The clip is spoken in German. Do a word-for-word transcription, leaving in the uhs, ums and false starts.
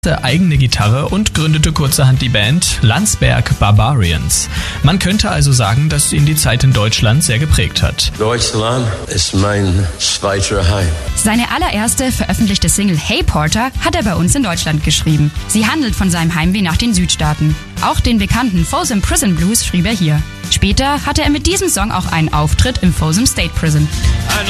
eigene Gitarre und gründete kurzerhand die Band Landsberg Barbarians. Man könnte also sagen, dass ihn die Zeit in Deutschland sehr geprägt hat. Deutschland ist mein zweiter Heim. Seine allererste veröffentlichte Single Hey Porter hat er bei uns in Deutschland geschrieben. Sie handelt von seinem Heimweh nach den Südstaaten. Auch den bekannten Folsom Prison Blues schrieb er hier. Später hatte er mit diesem Song auch einen Auftritt im Folsom State Prison.